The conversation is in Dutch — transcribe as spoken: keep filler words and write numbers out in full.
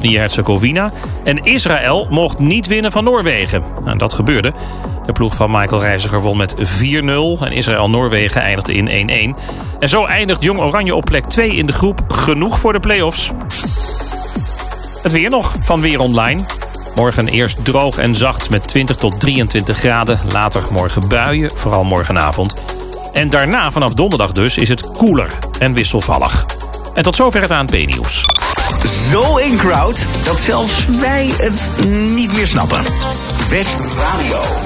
Bosnië-Herzegovina. En Israël mocht niet winnen van Noorwegen. Nou, dat gebeurde. De ploeg van Michael Reiziger won met vier nul. En Israël-Noorwegen eindigde in één-één. En zo eindigt Jong Oranje op plek twee in de groep. Genoeg voor de play-offs. Het weer nog van Weer Online. Morgen eerst droog en zacht met twintig tot drieëntwintig graden. Later morgen buien, vooral morgenavond. En daarna, vanaf donderdag dus, is het koeler en wisselvallig. En tot zover het A N P-nieuws. Zo in crowd dat zelfs wij het niet meer snappen. West Radio.